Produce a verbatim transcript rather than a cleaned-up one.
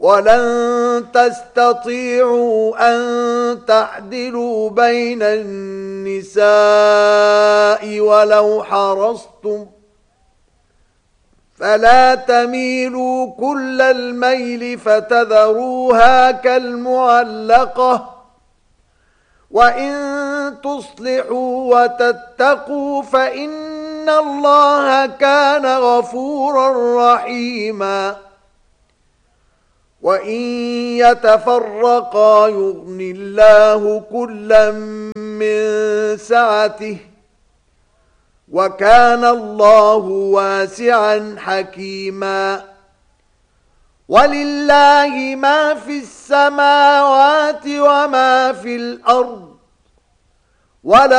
ولن تستطيعوا أن تعدلوا بين النساء ولو حرصتم فلا تميلوا كل الميل فتذروها كالمعلقة وإن تصلحوا وتتقوا فإن الله كان غفورا رحيما وإن يتفرقا يغن الله كلا من سعته وكان الله واسعا حكيما ولله ما في السماوات وما في الأرض ولا